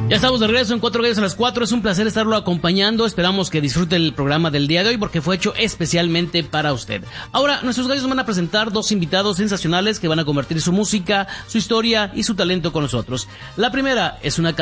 Ya estamos de regreso en Cuatro Gallos a las 4. Es un placer estarlo acompañando. Esperamos que disfrute el programa del día de hoy porque fue hecho especialmente para usted. Ahora, nuestros gallos van a presentar dos invitados sensacionales que van a compartir su música, su historia y su talento con nosotros. La primera es una